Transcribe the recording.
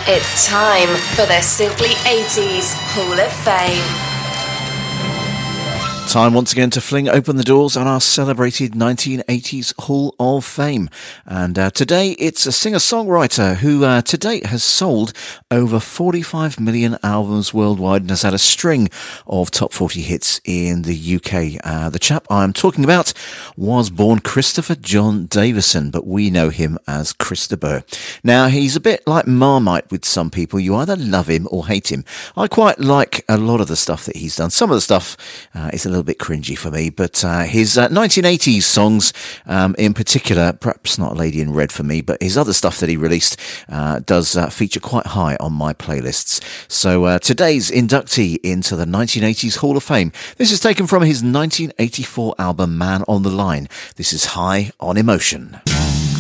It's time for the Simply 80s Hall of Fame. Time once again to fling open the doors on our celebrated 1980s Hall of Fame. And today it's a singer-songwriter who to date has sold over 45 million albums worldwide and has had a string of top 40 hits in the UK. The chap I'm talking about was born Christopher John Davison, but we know him as Chris de Burgh. Now, he's a bit like Marmite with some people. You either love him or hate him. I quite like a lot of the stuff that he's done. Some of the stuff is a little bit cringy for me, but his 1980s songs in particular, perhaps not Lady in Red for me, but his other stuff that he released does feature quite high on my playlists. So today's inductee into the 1980s Hall of Fame, this is taken from his 1984 album Man on the Line. This is High on Emotion.